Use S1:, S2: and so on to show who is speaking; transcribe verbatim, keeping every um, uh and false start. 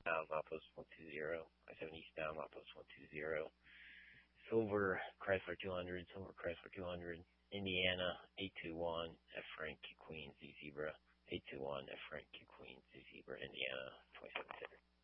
S1: Bound, outpost one two zero. I seven eastbound, outpost one two zero. Silver Chrysler two hundred, Silver Chrysler two hundred. Indiana eight two one, F Frank Q Queen Z Zebra. eight two one, F Frank Q Queen Z Zebra, Indiana twenty-seven.